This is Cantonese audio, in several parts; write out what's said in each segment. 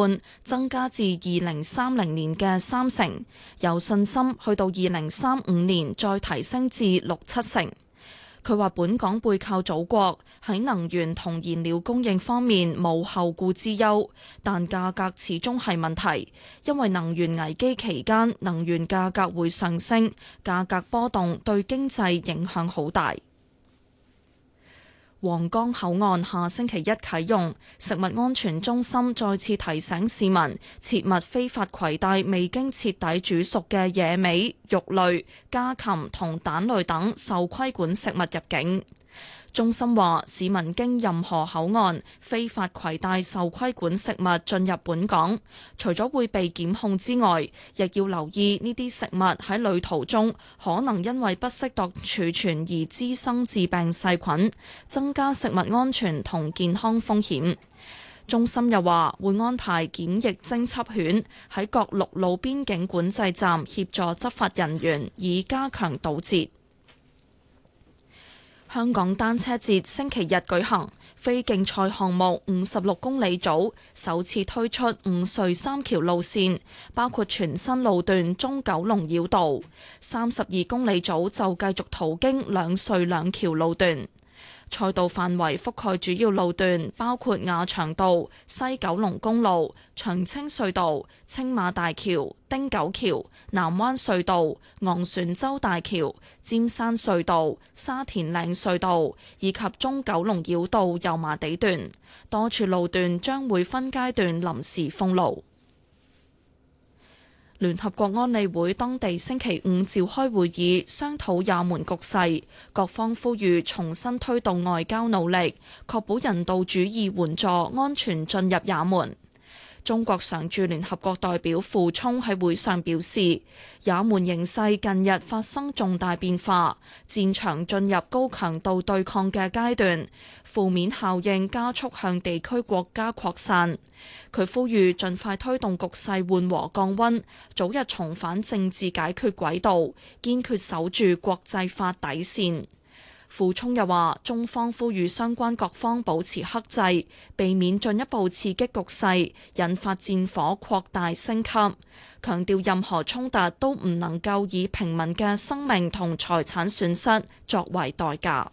半，增加至2030年嘅30%，有信心去到2035年再提升至6-7成。佢話本港背靠祖國，喺能源同燃料供應方面冇後顧之憂，但價格始終係問題，因為能源危機期間能源價格會上升，價格波動對經濟影響好大。皇崗口岸下星期一啟用，食物安全中心再次提醒市民切勿非法攜帶未經徹底煮熟嘅野味、肉類、家禽同蛋類等受規管食物入境。中心話，市民經任何口岸非法攜帶受規管食物進入本港，除咗會被檢控之外，亦要留意呢啲食物喺旅途中可能因為不適當儲存而滋生致病細菌，增加食物安全同健康風險。中心又話會安排檢疫偵緝犬喺各陸路邊境管制站協助執法人員，以加強堵截。香港單車節星期日舉行，非競賽項目56公里組首次推出5隧3橋路線，包括全新路段中九龍繞道；32公里組就繼續途經2隧2橋路段。賽道範圍覆蓋主要路段，包括亞長道、西九龍公路、長青隧道、青馬大橋、汀九橋、南灣隧道、昂船洲大橋、尖山隧道、沙田嶺隧道以及中九龍繞道油麻地段，多處路段將會分階段臨時封路。聯合國安理會當地星期五召開會議，商討也門局勢，各方呼籲重新推動外交努力，確保人道主義援助安全進入也門。中國常駐聯合國代表傅聰喺會上表示，也門形勢近日發生重大變化，戰場進入高強度對抗嘅階段，負面效應加速向地區國家擴散。佢呼籲盡快推動局勢緩和降溫，早日重返政治解決軌道，堅決守住國際法底線。傅聰又話，中方呼籲相關各方保持克制，避免進一步刺激局勢，引發戰火擴大升級。強調任何衝突都唔能夠以平民嘅生命同財產損失作為代價。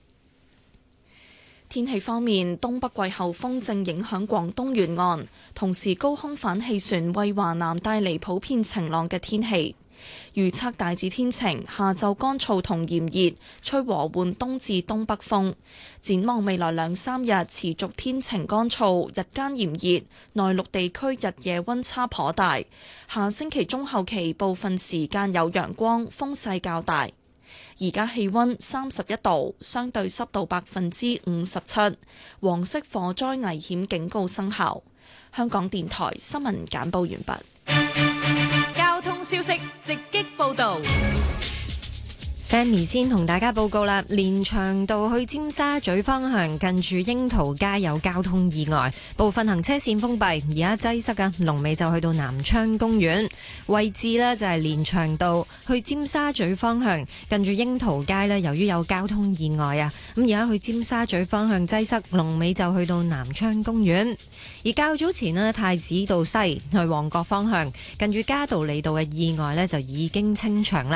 天氣方面，東北季候風正影響廣東沿岸，同時高空反氣旋為華南帶嚟普遍晴朗嘅天氣。預測大致天晴，下晝乾燥同炎熱，吹和緩東至東北風。展望未來2-3日持續天晴乾燥，日間炎熱，內陸地區日夜溫差頗大。下星期中後期部分時間有陽光，風勢較大。而家氣溫31度，相對濕度57%，黃色火災危險警告生效。香港電台新聞簡報完畢。 交通消息直擊報道。 Sammy 先同大家報告啦，連翔道去尖沙咀方向近住櫻桃街有交通意外，部分行車線封閉，而家擠塞嘅龍尾就去到南昌公園位置呢，就係連翔道去尖沙咀方向近住櫻桃街呢，由於有交通意外啊，咁而家去尖沙咀方向擠塞，龍尾就去到南昌公園。而較早前呢，太子道西去旺角方向近住嘉道理道嘅意外呢，就已經清場啦。